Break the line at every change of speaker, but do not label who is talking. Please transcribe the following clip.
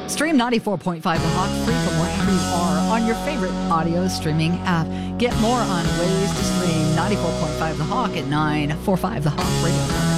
Stream 94.5 The Hawk free from wherever you are on your favorite audio streaming app. Get more on ways to stream 94.5 The Hawk at 945 The Hawk Radio.